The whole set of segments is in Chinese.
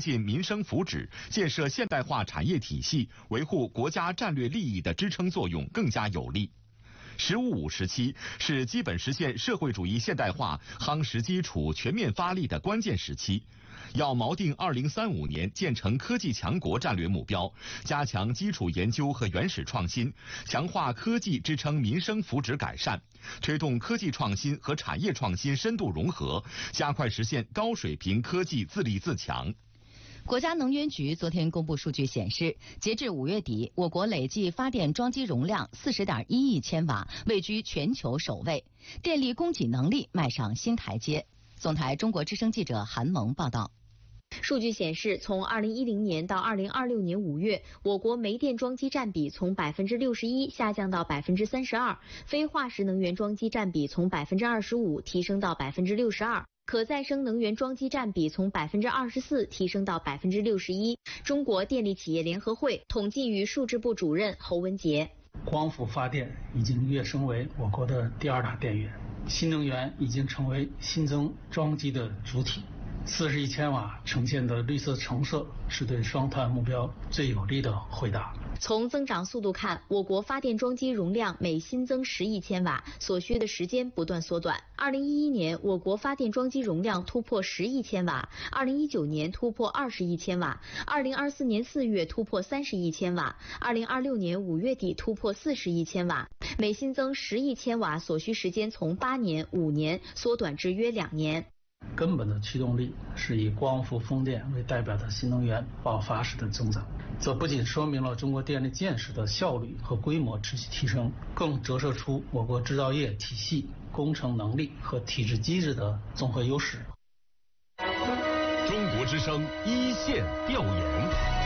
进民生福祉、建设现代化产业体系、维护国家战略利益的支撑作用更加有力。“15+5”时期是基本实现社会主义现代化夯实基础、全面发力的关键时期。要锚定2035年建成科技强国战略目标，加强基础研究和原始创新，强化科技支撑民生福祉改善，推动科技创新和产业创新深度融合，加快实现高水平科技自立自强。 国家能源局昨天公布数据显示，截至5月底，我国累计发电装机容量40.1亿千瓦，位居全球首位，电力供给能力迈上新台阶。总台中国之声记者韩萌报道。 数据显示，从2010年到2026年5月，我国煤电装机占比从61%下降到32%，非化石能源装机占比从25%提升到62%。可再生能源装机占比从24%提升到61%。中国电力企业联合会统计与数字部主任侯文杰： 光伏发电已经跃升为我国的第2大电源，新能源已经成为新增装机的主体。40亿千瓦呈现的绿色橙色是对双碳目标最有力的回答。 从增长速度看，我国发电装机容量每新增10亿千瓦，所需的时间不断缩短。2011年，我国发电装机容量突破10亿千瓦；2019年突破20亿千瓦；2024年4月突破30亿千瓦；2026年5月底突破40亿千瓦。每新增10亿千瓦所需时间从8年、5年缩短至约2年。 根本的驱动力是以光伏风电为代表的新能源爆发式的增长，这不仅说明了中国电力建设的效率和规模持续提升，更折射出我国制造业体系、工程能力和体制机制的综合优势。 中国之声一线调研。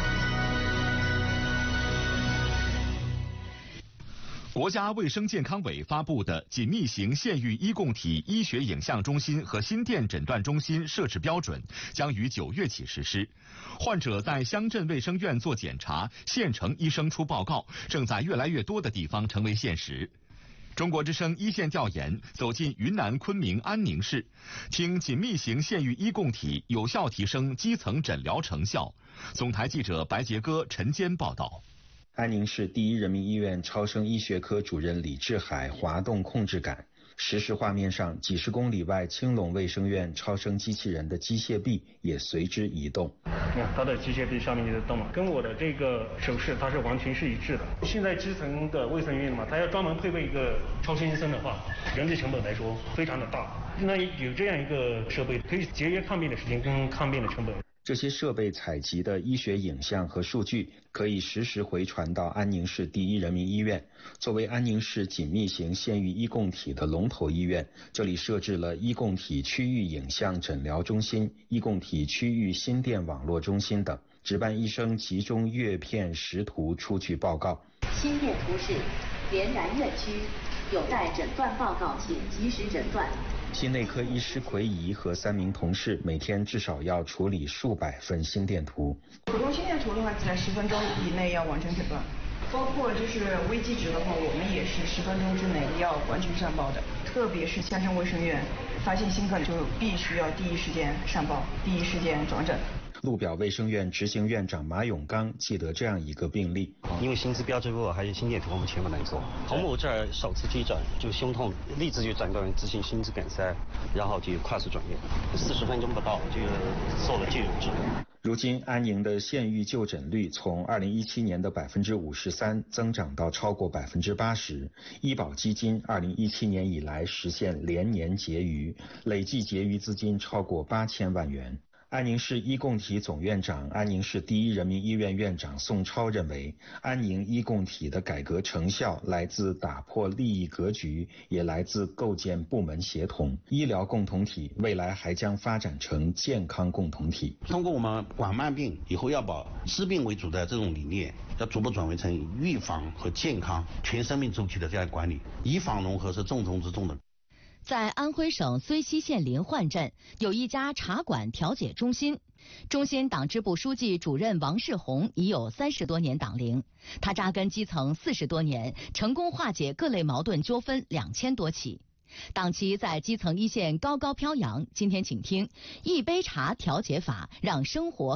国家卫生健康委发布的紧密型县域医共体医学影像中心和心电诊断中心设置标准将于9月起实施。患者在乡镇卫生院做检查，县城医生出报告，正在越来越多的地方成为现实。中国之声一线调研走进云南昆明安宁市，听紧密型县域医共体有效提升基层诊疗成效。总台记者白杰哥、陈坚报道。 安宁市第一人民医院超声医学科主任李志海滑动控制杆，实时画面上几十公里外青龙卫生院超声机器人的机械臂也随之移动。 你看它的机械臂上面就在动了，跟我的这个手势它是完全是一致的。现在基层的卫生院嘛，它要专门配备一个超声医生的话，人力成本来说非常的大。那有这样一个设备，可以节约看病的时间跟看病的成本。 这些设备采集的医学影像和数据可以实时回传到安宁市第一人民医院。作为安宁市紧密型县域医共体的龙头医院，这里设置了医共体区域影像诊疗中心、医共体区域心电网络中心等，值班医生集中阅片识图出具报告。 心电图示连然院区，有待诊断报告，请及时诊断。 心内科医师奎仪和3名同事每天至少要处理数百份心电图。 普通心电图的话，在10分钟以内要完成诊断，包括就是危机值的话，我们也是10分钟之内要完全上报的。特别是乡镇卫生院发现新个案，就必须要第一时间上报，第一时间转诊。 路表卫生院执行院长马永刚记得这样一个病例， 因为心资标志物还有心电图我们全部能做。从我这儿首次急诊就胸痛，立即就诊断为急性心肌梗塞，然后就快速转院，40分钟不到就做了介入治疗。 如今安宁的县域就诊率从2017年的53%增长到超过80%，医保基金2017年以来实现连年结余，累计结余资金超过8000万元。安宁市医共体总院长、安宁市第一人民医院院长宋超认为，安宁医共体的改革成效来自打破利益格局，也来自构建部门协同。医疗共同体未来还将发展成健康共同体。 通过我们管慢病以后要把治病为主的这种理念，要逐步转为成预防和健康全生命周期的这样管理，医防融合是重中之重的。 在安徽省睢溪县临焕镇有一家茶馆调解中心，中心党支部书记主任王世红已有30多年党龄，他扎根基层40多年，成功化解各类矛盾纠纷2000多起。党旗在基层一线高高飘扬。今天请听一杯茶调解法，让生活